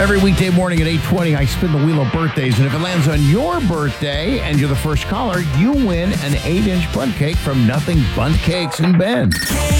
Every weekday morning at 8:20, I spin the wheel of birthdays, and if it lands on your birthday and you're the first caller, you win an 8-inch bundt cake from Nothing Bundt Cakes in Bend.